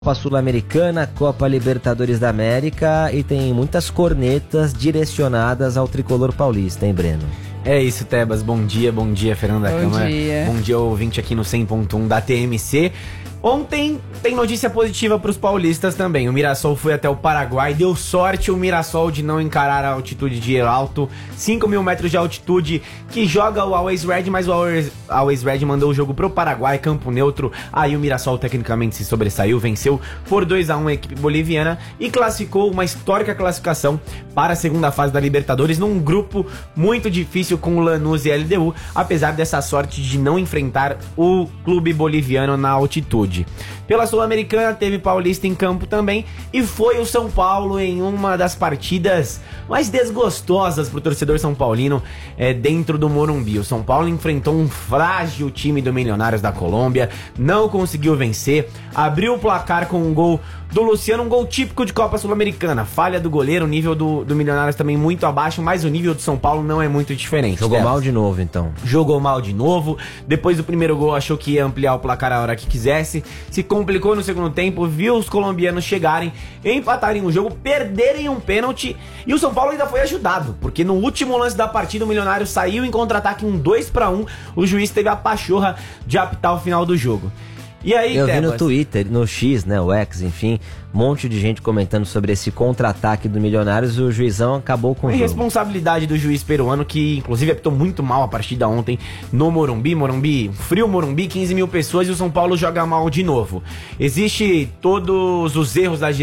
Copa Sul-Americana, Copa Libertadores da América e tem muitas cornetas direcionadas ao tricolor paulista, hein, Breno? É isso, Tebas. Bom dia, Fernanda Câmara. Bom dia, ouvinte aqui no 100.1 da TMC. Ontem tem notícia positiva para os paulistas também. O Mirassol foi até o Paraguai, deu sorte o Mirassol de não encarar a altitude de Alto, 5.000 metros de altitude, que joga o Always Red, mas o Always Red mandou o jogo pro Paraguai, campo neutro. Aí o Mirassol tecnicamente se sobressaiu, venceu por 2-1 a equipe boliviana e classificou uma histórica classificação para a segunda fase da Libertadores, num grupo muito difícil com o Lanús e a LDU, apesar dessa sorte de não enfrentar o clube boliviano na altitude. Pela Sul-Americana teve paulista em campo também e foi o São Paulo em uma das partidas mais desgostosas para o torcedor são paulino dentro do Morumbi. O São Paulo enfrentou um frágil time do Milionários da Colômbia, não conseguiu vencer, abriu o placar com um gol do Luciano, um gol típico de Copa Sul-Americana, falha do goleiro, o nível do Milionários também muito abaixo, mas o nível do São Paulo não é muito diferente. Jogou mal de novo, então. Jogou mal de novo, depois do primeiro gol achou que ia ampliar o placar a hora que quisesse, se complicou no segundo tempo, viu os colombianos chegarem, empatarem o jogo, perderem um pênalti e o São Paulo ainda foi ajudado, porque no último lance da partida o Milionário saiu em contra-ataque, um 2-1, o juiz teve a pachorra de apitar o final do jogo. E aí, eu vi no Twitter, no X, né, o X, enfim, um monte de gente comentando sobre esse contra-ataque do Milionários e o juizão acabou com o jogo. Responsabilidade do juiz peruano, que inclusive apitou muito mal a partida ontem no Morumbi, frio Morumbi, 15 mil pessoas e o São Paulo joga mal de novo. Existem todos os erros da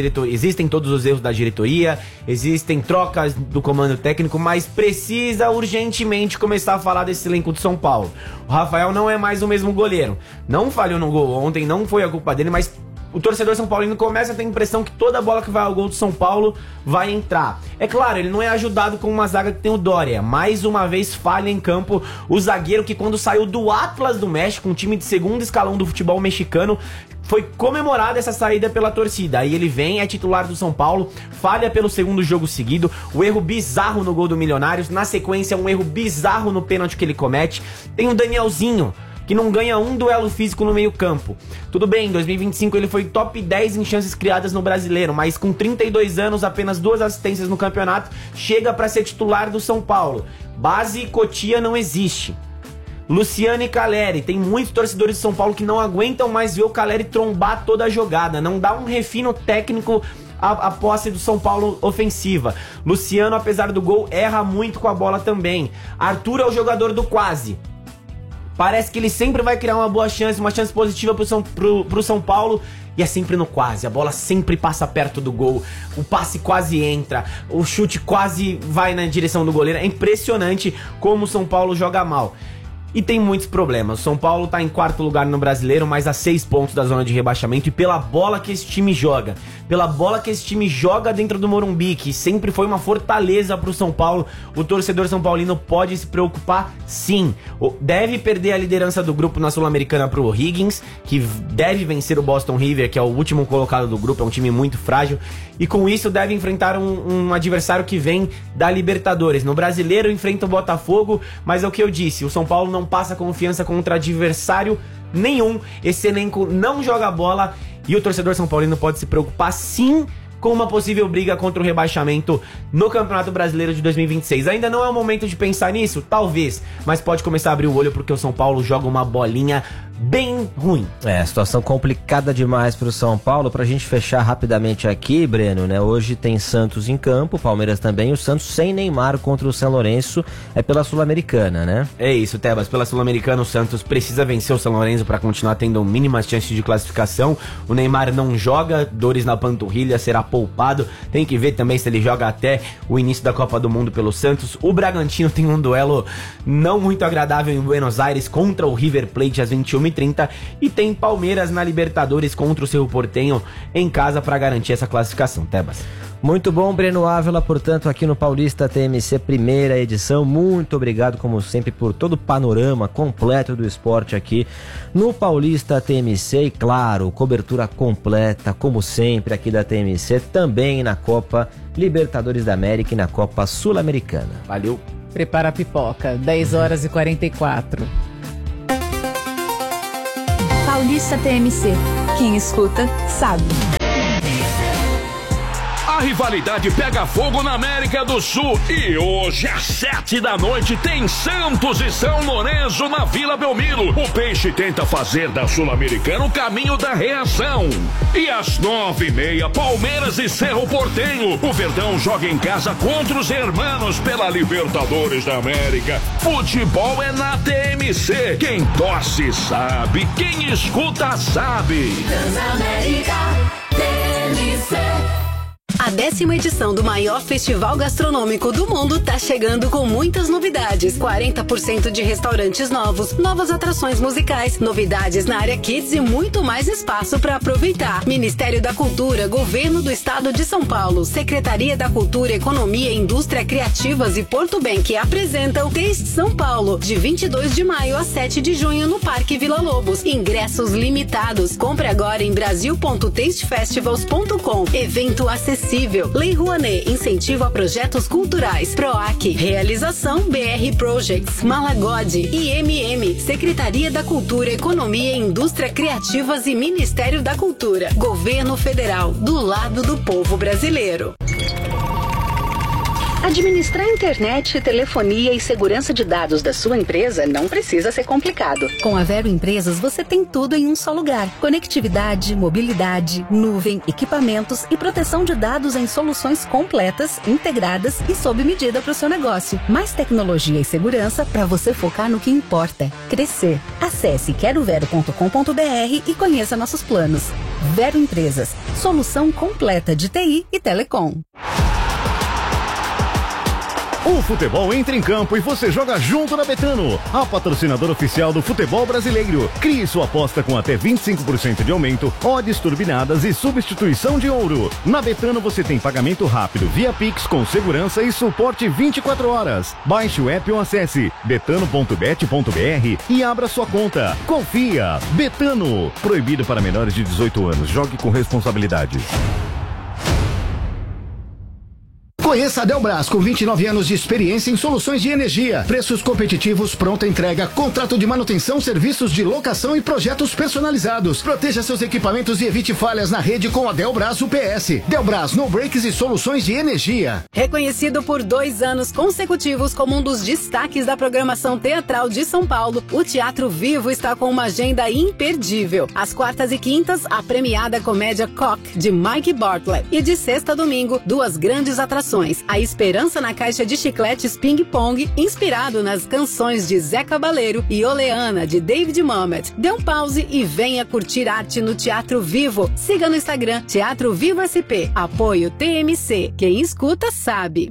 diretoria, existem trocas do comando técnico, mas precisa urgentemente começar a falar desse elenco do São Paulo. O Rafael não é mais o mesmo goleiro, não falhou no gol ontem, não foi a culpa dele, mas o torcedor São Paulino começa a ter a impressão que toda bola que vai ao gol do São Paulo vai entrar. É claro, ele não é ajudado com uma zaga que tem o Dória. Mais uma vez falha em campo o zagueiro que quando saiu do Atlas do México, um time de segundo escalão do futebol mexicano, foi comemorada essa saída pela torcida. Aí ele vem, é titular do São Paulo, falha pelo segundo jogo seguido, o erro bizarro no gol do Milionários, na sequência um erro bizarro no pênalti que ele comete. Tem o Danielzinho, que não ganha um duelo físico no meio campo. Tudo bem, em 2025 ele foi top 10 em chances criadas no Brasileiro, mas com 32 anos, apenas 2 assistências no campeonato, chega para ser titular do São Paulo. Base Cotia não existe. Luciano e Caleri, tem muitos torcedores de São Paulo que não aguentam mais ver o Caleri trombar toda a jogada, não dá um refino técnico a posse do São Paulo ofensiva. Luciano, apesar do gol, erra muito com a bola também. Arthur é o jogador do quase. Parece que ele sempre vai criar uma boa chance, uma chance positiva pro São Paulo, e é sempre no quase. A bola sempre passa perto do gol, o passe quase entra, o chute quase vai na direção do goleiro. É impressionante como o São Paulo joga mal. E tem muitos problemas. O São Paulo tá em 4º lugar no Brasileiro, mas a 6 pontos da zona de rebaixamento. E pela bola que esse time joga, dentro do Morumbi, que sempre foi uma fortaleza pro São Paulo, o torcedor são paulino pode se preocupar sim. Deve perder a liderança do grupo na Sul-Americana pro O'Higgins, que deve vencer o Boston River, que é o último colocado do grupo, é um time muito frágil. E com isso deve enfrentar um adversário que vem da Libertadores. No Brasileiro enfrenta o Botafogo, mas é o que eu disse, o São Paulo não passa confiança contra adversário nenhum, esse elenco não joga bola e o torcedor são paulino pode se preocupar sim com uma possível briga contra o rebaixamento no Campeonato Brasileiro de 2026. Ainda não é o momento de pensar nisso? Talvez, mas pode começar a abrir o olho porque o São Paulo joga uma bolinha bem ruim. Situação complicada demais pro São Paulo. Pra gente fechar rapidamente aqui, Breno, né? Hoje tem Santos em campo, Palmeiras também. O Santos sem Neymar contra o São Lourenço é pela Sul-Americana, né? É isso, Tebas. Pela Sul-Americana o Santos precisa vencer o São Lourenço pra continuar tendo mínimas chances de classificação. O Neymar não joga, dores na panturrilha, será poupado. Tem que ver também se ele joga até o início da Copa do Mundo pelo Santos. O Bragantino tem um duelo não muito agradável em Buenos Aires contra o River Plate às 21h30 e tem Palmeiras na Libertadores contra o Cerro Porteño em casa para garantir essa classificação, Tebas. Muito bom, Breno Ávila, portanto, aqui no Paulista TMC, primeira edição. Muito obrigado, como sempre, por todo o panorama completo do esporte aqui no Paulista TMC. E, claro, cobertura completa, como sempre, aqui da TMC, também na Copa Libertadores da América e na Copa Sul-Americana. Valeu. Prepara a pipoca, 10h44. Paulista TMC. Quem escuta, sabe. A rivalidade pega fogo na América do Sul e hoje às 7 da noite tem Santos e São Lourenço na Vila Belmiro. O Peixe tenta fazer da Sul-Americana o caminho da reação. E às 9h30, Palmeiras e Cerro Porteño. O Verdão joga em casa contra os hermanos pela Libertadores da América. Futebol é na TMC. Quem torce sabe, quem escuta sabe. Transamérica TMC. A 10ª edição do maior festival gastronômico do mundo tá chegando com muitas novidades. 40% de restaurantes novos, novas atrações musicais, novidades na área Kids e muito mais espaço para aproveitar. Ministério da Cultura, Governo do Estado de São Paulo, Secretaria da Cultura, Economia, Indústria Criativas e Porto Bank apresentam Taste São Paulo, de 22 de maio a 7 de junho no Parque Vila Lobos. Ingressos limitados. Compre agora em brasil.tastefestivals.com. Evento acessível. Lei Rouanet, incentivo a projetos culturais. PROAC, realização BR Projects, Malagode, IMM, Secretaria da Cultura, Economia, Indústria Criativas e Ministério da Cultura. Governo Federal, do lado do povo brasileiro. Administrar internet, telefonia e segurança de dados da sua empresa não precisa ser complicado. Com a Vero Empresas você tem tudo em um só lugar. Conectividade, mobilidade, nuvem, equipamentos e proteção de dados em soluções completas, integradas e sob medida para o seu negócio. Mais tecnologia e segurança para você focar no que importa: crescer. Acesse querovero.com.br e conheça nossos planos. Vero Empresas, solução completa de TI e telecom. O futebol entra em campo e você joga junto na Betano, a patrocinadora oficial do futebol brasileiro. Crie sua aposta com até 25% de aumento, odds turbinadas e substituição de ouro. Na Betano você tem pagamento rápido via Pix com segurança e suporte 24 horas. Baixe o app ou acesse betano.bet.br e abra sua conta. Confia! Betano. Proibido para menores de 18 anos. Jogue com responsabilidade. Conheça a Delbras, com 29 anos de experiência em soluções de energia, preços competitivos, pronta entrega, contrato de manutenção, serviços de locação e projetos personalizados. Proteja seus equipamentos e evite falhas na rede com a Delbras UPS. Delbras, no breaks e soluções de energia. Reconhecido por 2 anos consecutivos como um dos destaques da programação teatral de São Paulo, o Teatro Vivo está com uma agenda imperdível. Às quartas e quintas, a premiada comédia Cock, de Mike Bartlett. E de sexta a domingo, 2 grandes atrações. A Esperança na Caixa de Chicletes Ping Pong, inspirado nas canções de Zé Cabaleiro, e Oleana, de David Mamet. Dê um pause e venha curtir arte no Teatro Vivo. Siga no Instagram, Teatro Vivo SP. Apoio TMC. Quem escuta sabe.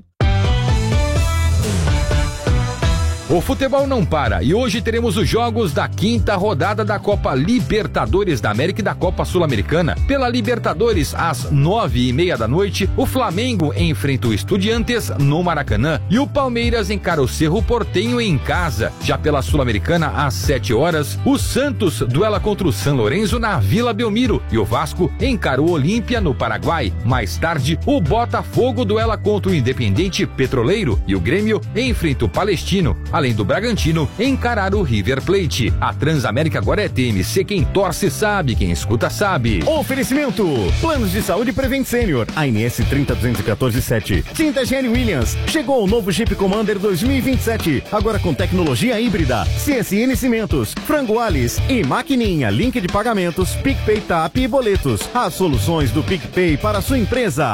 O futebol não para e hoje teremos os jogos da 5ª rodada da Copa Libertadores da América e da Copa Sul-Americana. Pela Libertadores, às 9h30 da noite, o Flamengo enfrenta o Estudiantes no Maracanã e o Palmeiras encara o Cerro Porteño em casa. Já pela Sul-Americana, às 7 horas, o Santos duela contra o São Lourenço na Vila Belmiro e o Vasco encara o Olímpia no Paraguai. Mais tarde, o Botafogo duela contra o Independiente Petroleiro e o Grêmio enfrenta o Palestino, além do Bragantino encarar o River Plate. A Transamérica agora é TMC, quem torce sabe, quem escuta sabe. Oferecimento: Planos de Saúde Prevent Senior, ANS 30147. Tinta Gene Williams, chegou o novo Jeep Commander 2027, agora com tecnologia híbrida. CSN Cimentos, Frango Alice e Maquininha, link de pagamentos, PicPay, TAP e boletos. As soluções do PicPay para a sua empresa.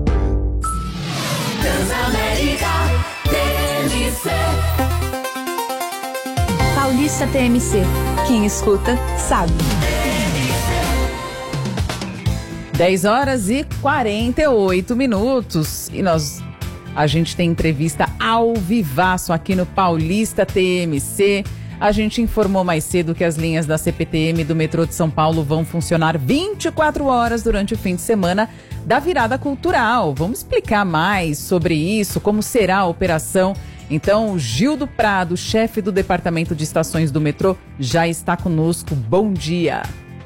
Transamérica TMC. Paulista TMC. Quem escuta, sabe. 10h48 e a gente tem entrevista ao vivaço aqui no Paulista TMC. A gente informou mais cedo que as linhas da CPTM do metrô de São Paulo vão funcionar 24 horas durante o fim de semana da virada cultural. Vamos explicar mais sobre isso, como será a operação. Então, Gildo Prado, chefe do Departamento de Estações do metrô, já está conosco. Bom dia.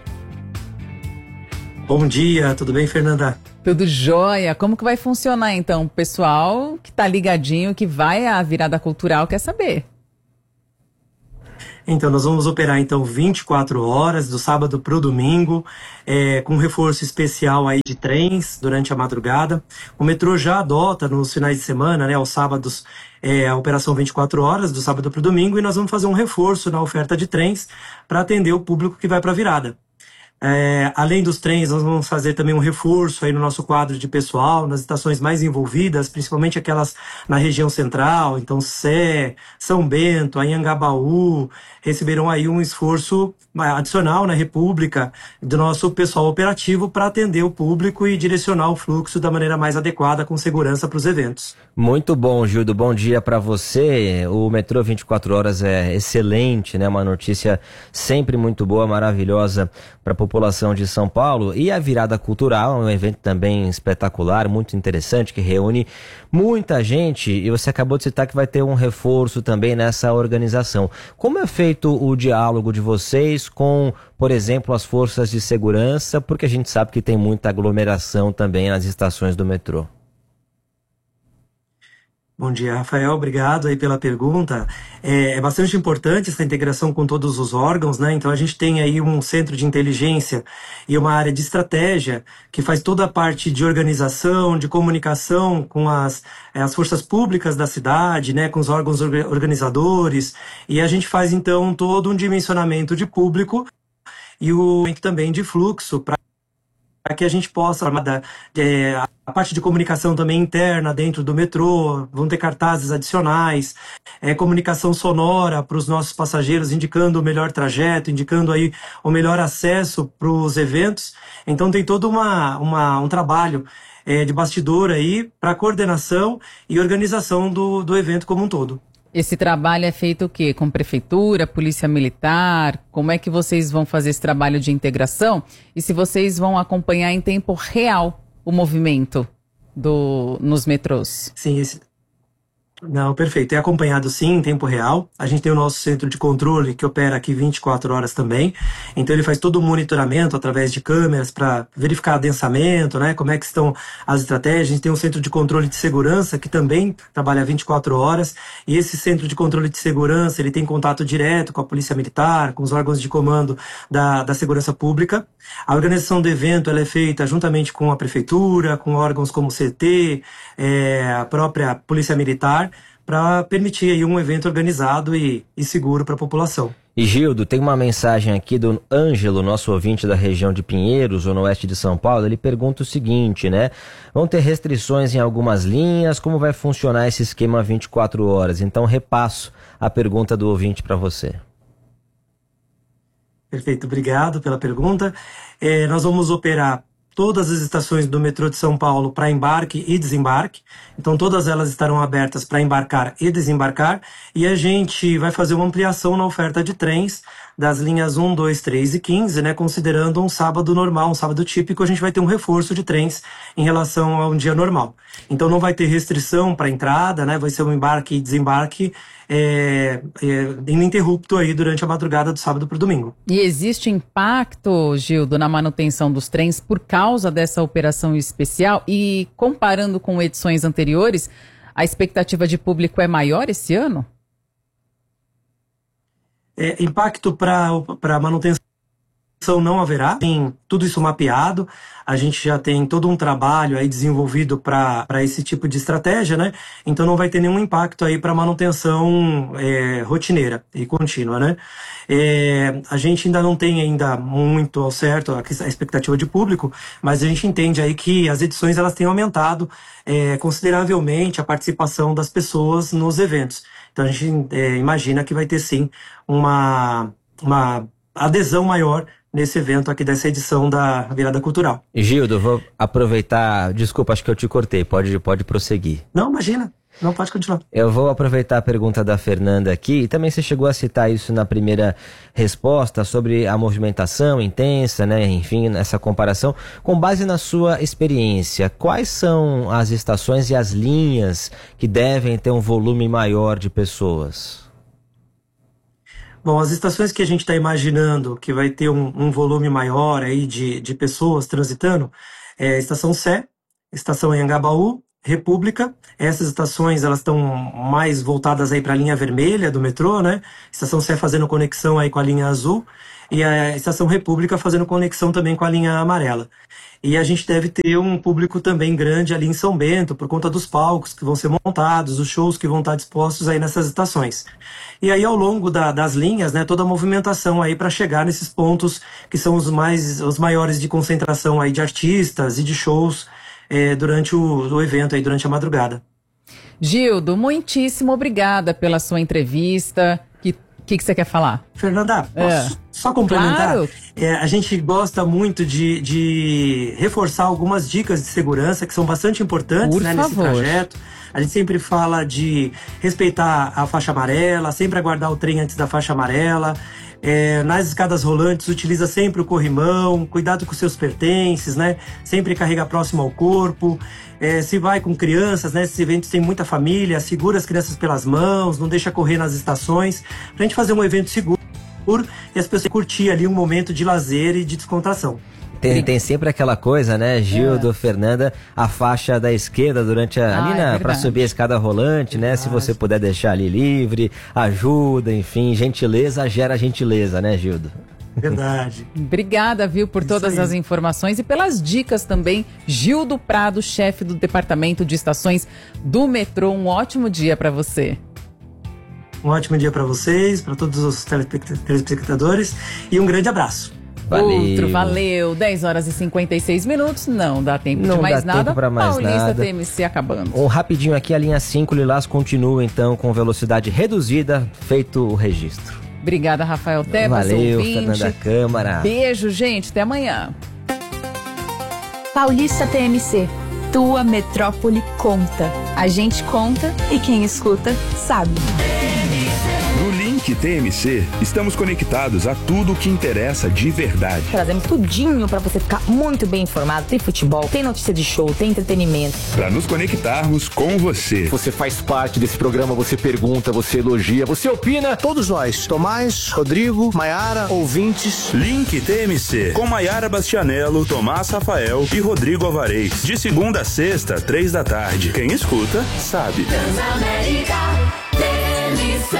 Bom dia, tudo bem, Fernanda? Tudo jóia. Como que vai funcionar, então? O pessoal que tá ligadinho, que vai à virada cultural, quer saber. Então, nós vamos operar, então, 24 horas, do sábado para o domingo, com reforço especial aí de trens durante a madrugada. O metrô já adota nos finais de semana, né, aos sábados, a operação 24 horas, do sábado para o domingo, e nós vamos fazer um reforço na oferta de trens para atender o público que vai para a virada. Além dos trens, nós vamos fazer também um reforço aí no nosso quadro de pessoal, nas estações mais envolvidas, principalmente aquelas na região central, então Sé, São Bento, Anhangabaú, receberão aí um esforço adicional na República do nosso pessoal operativo para atender o público e direcionar o fluxo da maneira mais adequada, com segurança para os eventos. Muito bom, Gildo, bom dia para você. O metrô 24 horas é excelente, né? Uma notícia sempre muito boa, maravilhosa para a população de São Paulo. E a virada cultural, um evento também espetacular, muito interessante, que reúne muita gente. E você acabou de citar que vai ter um reforço também nessa organização. Como é feito o diálogo de vocês com, por exemplo, as forças de segurança? Porque a gente sabe que tem muita aglomeração também nas estações do metrô. Bom dia, Rafael. Obrigado aí pela pergunta. É bastante importante essa integração com todos os órgãos, né? Então a gente tem aí um centro de inteligência e uma área de estratégia que faz toda a parte de organização, de comunicação com as forças públicas da cidade, né? Com os órgãos organizadores. E a gente faz então todo um dimensionamento de público e o também de fluxo para que a gente possa, a parte de comunicação também interna dentro do metrô, vão ter cartazes adicionais, comunicação sonora para os nossos passageiros, indicando o melhor trajeto, indicando aí o melhor acesso para os eventos. Então tem todo um trabalho de bastidor aí para coordenação e organização do evento como um todo. Esse trabalho é feito o quê? Com prefeitura, polícia militar? Como é que vocês vão fazer esse trabalho de integração? E se vocês vão acompanhar em tempo real o movimento nos metrôs? Sim, Não, perfeito. É acompanhado sim em tempo real. A gente tem o nosso centro de controle que opera aqui 24 horas também. Então ele faz todo o monitoramento através de câmeras para verificar adensamento, né? Como é que estão as estratégias. A gente tem um centro de controle de segurança que também trabalha 24 horas. E esse centro de controle de segurança, ele tem contato direto com a Polícia Militar, com os órgãos de comando da segurança pública. A organização do evento ela é feita juntamente com a prefeitura, com órgãos como o CT, a própria Polícia Militar, para permitir aí um evento organizado e seguro para a população. E Gildo, tem uma mensagem aqui do Ângelo, nosso ouvinte da região de Pinheiros, zona oeste de São Paulo. Ele pergunta o seguinte, né? Vão ter restrições em algumas linhas? Como vai funcionar esse esquema 24 horas? Então repasso a pergunta do ouvinte para você. Perfeito, obrigado pela pergunta. Nós vamos operar todas as estações do metrô de São Paulo para embarque e desembarque. Então todas elas estarão abertas para embarcar e desembarcar. E a gente vai fazer uma ampliação na oferta de trens das linhas 1, 2, 3 e 15, né? Considerando um sábado normal, um sábado típico, a gente vai ter um reforço de trens em relação a um dia normal. Então não vai ter restrição para entrada, né? Vai ser um embarque e desembarque ininterrupto aí durante a madrugada do sábado para o domingo. E existe impacto, Gildo, na manutenção dos trens por causa dessa operação especial? E comparando com edições anteriores, a expectativa de público é maior esse ano? Impacto para manutenção não haverá, tem tudo isso mapeado, a gente já tem todo um trabalho aí desenvolvido para esse tipo de estratégia, né? Então não vai ter nenhum impacto aí para manutenção rotineira e contínua, né? A gente ainda não tem muito ao certo a expectativa de público, mas a gente entende aí que as edições elas têm aumentado consideravelmente a participação das pessoas nos eventos. Então a gente imagina que vai ter sim uma adesão maior nesse evento aqui dessa edição da Virada Cultural. Gildo, vou aproveitar, desculpa, acho que eu te cortei, pode prosseguir. Não, imagina, não, pode continuar. Eu vou aproveitar a pergunta da Fernanda aqui, e também você chegou a citar isso na primeira resposta, sobre a movimentação intensa, né, enfim, essa comparação. Com base na sua experiência, quais são as estações e as linhas que devem ter um volume maior de pessoas? Bom, as estações que a gente está imaginando que vai ter um volume maior aí de pessoas transitando é a Estação Sé, Estação Anhangabaú República. Essas estações, elas estão mais voltadas aí para a linha vermelha do metrô, né? Estação Sé fazendo conexão aí com a linha azul e a Estação República fazendo conexão também com a linha amarela. E a gente deve ter um público também grande ali em São Bento, por conta dos palcos que vão ser montados, os shows que vão estar dispostos aí nessas estações. E aí, ao longo das linhas, né, toda a movimentação aí para chegar nesses pontos que são os maiores de concentração aí de artistas e de shows durante o evento aí, durante a madrugada. Gildo, muitíssimo obrigada pela sua entrevista. O que você quer falar? Fernanda, posso só complementar? Claro. A gente gosta muito de reforçar algumas dicas de segurança que são bastante importantes, né, nesse trajeto. A gente sempre fala de respeitar a faixa amarela, sempre aguardar o trem antes da faixa amarela. Nas escadas rolantes, utiliza sempre o corrimão, cuidado com seus pertences, né? Sempre carrega próximo ao corpo. Se vai com crianças, né? Esses eventos tem muita família, segura as crianças pelas mãos, não deixa correr nas estações, pra gente fazer um evento seguro e as pessoas curtir ali um momento de lazer e de descontração. Tem sempre aquela coisa, né, Gildo, Fernanda, a faixa da esquerda durante para subir a escada rolante, né? Se você puder deixar ali livre, ajuda, enfim, gentileza gera gentileza, né, Gildo? Verdade. Obrigada, viu, por todas as informações e pelas dicas também. Gildo Prado, chefe do Departamento de Estações do Metrô. Um ótimo dia para você. Um ótimo dia para vocês, para todos os telespectadores e um grande abraço. Valeu. 10 horas e 56 minutos. Não dá tempo de mais nada. Paulista TMC acabando. Um rapidinho aqui, a linha 5 Lilás continua então com velocidade reduzida, feito o registro. Obrigada, Rafael Tebas. Valeu, ouvinte. Fernanda Câmara. Beijo, gente. Até amanhã. Paulista TMC. Tua metrópole conta. A gente conta e quem escuta sabe. No Link TMC, estamos conectados a tudo o que interessa de verdade. Trazemos tudinho pra você ficar muito bem informado. Tem futebol, tem notícia de show, tem entretenimento. Pra nos conectarmos com você. Você faz parte desse programa, você pergunta, você elogia, você opina. Todos nós, Tomás, Rodrigo, Maiara, ouvintes. Link TMC, com Maiara Bastianello, Tomás Rafael e Rodrigo Alvarez. De segunda a sexta, 3 da tarde. Quem escuta, sabe. Transamérica TMC.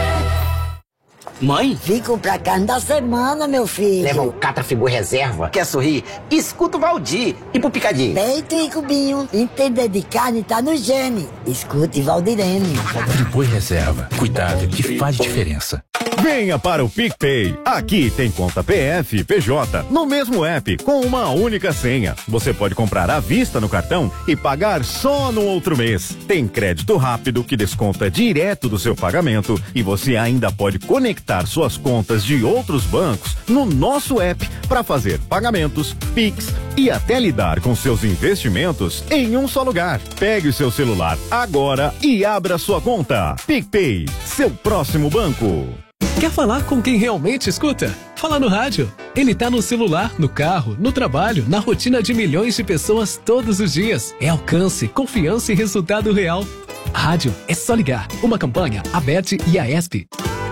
Mãe? Vim comprar carne da semana, meu filho. Leva um Catrafigu reserva. Quer sorrir? Escuta o Valdir. E pro Picadinho? Peito e cubinho. Entender de carne tá no gene. Escute Valdirene. Friboi reserva. Cuidado que faz diferença. Venha para o PicPay. Aqui tem conta PF e PJ no mesmo app com uma única senha. Você pode comprar à vista no cartão e pagar só no outro mês. Tem crédito rápido que desconta direto do seu pagamento e você ainda pode conectar suas contas de outros bancos no nosso app para fazer pagamentos, Pix e até lidar com seus investimentos em um só lugar. Pegue o seu celular agora e abra sua conta. PicPay, seu próximo banco. Quer falar com quem realmente escuta? Fala no rádio. Ele tá no celular, no carro, no trabalho, na rotina de milhões de pessoas todos os dias. É alcance, confiança e resultado real. Rádio é só ligar. Uma campanha, a Bet e a ESP.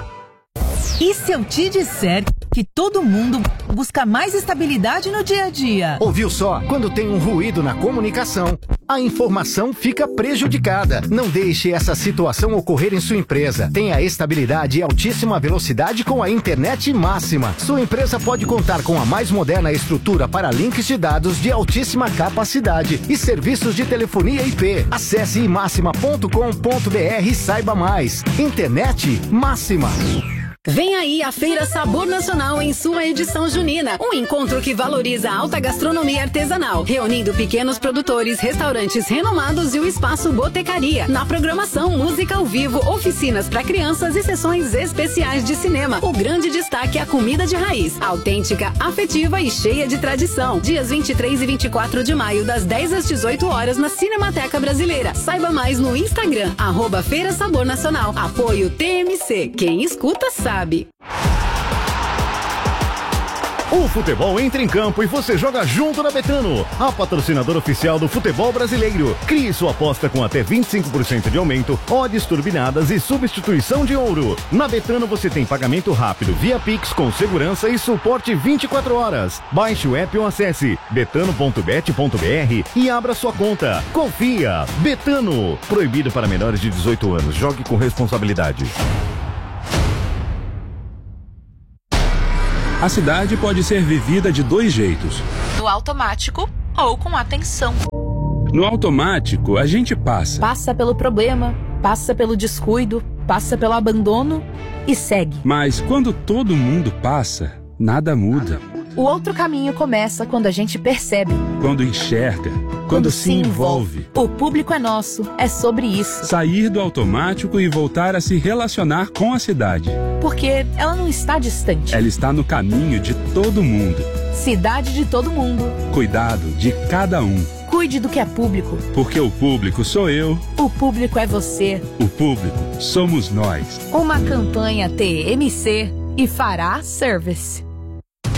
E se eu te disser que todo mundo busca mais estabilidade no dia a dia? Ouviu só? Quando tem um ruído na comunicação, a informação fica prejudicada. Não deixe essa situação ocorrer em sua empresa. Tenha estabilidade e altíssima velocidade com a internet máxima. Sua empresa pode contar com a mais moderna estrutura para links de dados de altíssima capacidade e serviços de telefonia IP. Acesse imaxima.com.br e saiba mais. Internet máxima. Vem aí a Feira Sabor Nacional em sua edição junina. Um encontro que valoriza a alta gastronomia artesanal, reunindo pequenos produtores, restaurantes renomados e o espaço Botecaria. Na programação, música ao vivo, oficinas para crianças e sessões especiais de cinema. O grande destaque é a comida de raiz, autêntica, afetiva e cheia de tradição. Dias 23 e 24 de maio, das 10 às 18 horas, na Cinemateca Brasileira. Saiba mais no Instagram, @Feira Sabor Nacional. Apoio TMC. Quem escuta sabe. O futebol entra em campo e você joga junto na Betano, a patrocinadora oficial do futebol brasileiro. Crie sua aposta com até 25% de aumento, odds turbinadas e substituição de ouro. Na Betano você tem pagamento rápido via Pix com segurança e suporte 24 horas. Baixe o app ou acesse betano.bet.br e abra sua conta. Confia! Betano. Proibido para menores de 18 anos. Jogue com responsabilidade. A cidade pode ser vivida de 2 jeitos. No automático ou com atenção. No automático, a gente passa. Passa pelo problema, passa pelo descuido, passa pelo abandono e segue. Mas quando todo mundo passa, nada muda. O outro caminho começa quando a gente percebe. Quando enxerga. Quando se envolve. O público é nosso, é sobre isso. Sair do automático e voltar a se relacionar com a cidade. Porque ela não está distante. Ela está no caminho de todo mundo. Cidade de todo mundo. Cuidado de cada um. Cuide do que é público. Porque o público sou eu. O público é você. O público somos nós. Uma campanha TMC e Fará Service.